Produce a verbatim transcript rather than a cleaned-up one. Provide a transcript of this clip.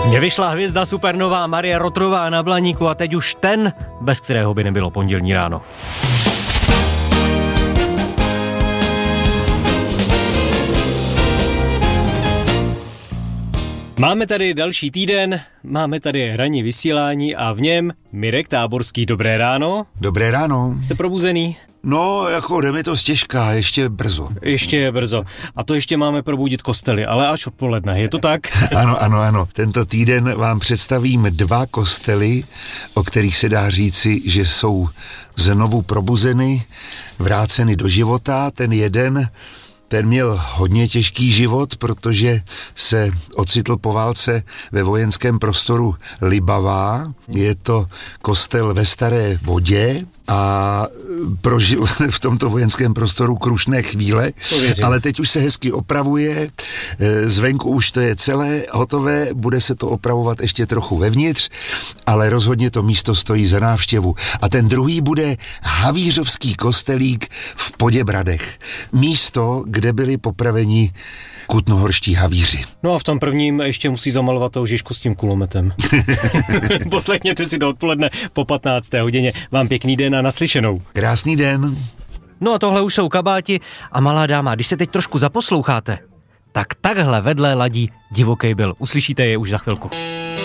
Mě vyšla hvězda supernová Marie Rotrová na Blaníku a teď už ten, bez kterého by nebylo pondělní ráno. Máme tady další týden, máme tady ranní vysílání a v něm Mirek Táborský. Dobré ráno. Dobré ráno. Jste probuzený? No, jako jde mi to stěžká, ještě brzo. Ještě je brzo. A to ještě máme probudit kostely, ale až odpoledne, je to tak? Ano, ano, ano. Tento týden vám představím dva kostely, o kterých se dá říci, že jsou znovu probuzeny, vráceny do života. Ten jeden, ten měl hodně těžký život, protože se ocitl po válce ve vojenském prostoru Libavá. Je to kostel ve Staré Vodě a prožil v tomto vojenském prostoru krušné chvíle, ale teď už se hezky opravuje, zvenku už to je celé hotové, bude se to opravovat ještě trochu vevnitř, ale rozhodně to místo stojí za návštěvu. A ten druhý bude Havířovský kostelík v Poděbradech. Místo, kde byli popraveni kutnohorští havíři. No a v tom prvním ještě musí zamalovat toho Žižku s tím kulometem. Poslechněte si do odpoledne po patnácté hodině. Vám pěkný den a naslyšenou. Krásný den. No a tohle už jsou kabáti a malá dáma, když se teď trošku zaposloucháte, tak takhle vedle ladí Divoký Bill. Uslyšíte je už za chvilku.